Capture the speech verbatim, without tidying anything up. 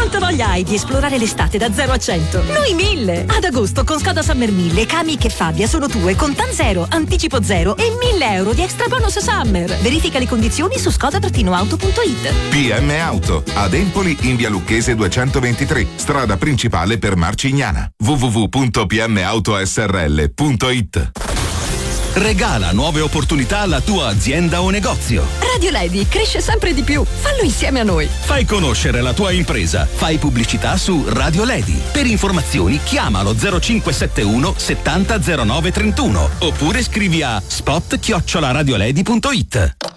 Quanta voglia hai di esplorare l'estate da zero a cento? Noi mille! Ad agosto con Skoda Summer mille, Kamiq e Fabia sono tue con TAN zero, anticipo zero e mille euro di extra bonus Summer. Verifica le condizioni su skoda auto punto it. P M Auto, ad Empoli in via Lucchese duecentoventitré, strada principale per Marcignana. w w w punto p m auto s r l punto it. Regala nuove opportunità alla tua azienda o negozio. Radio Lady cresce sempre di più. Fallo insieme a noi. Fai conoscere la tua impresa. Fai pubblicità su Radio Lady. Per informazioni chiama lo zero cinque sette uno settanta zero nove trentuno oppure scrivi a spot chiocciola radiolady punto it.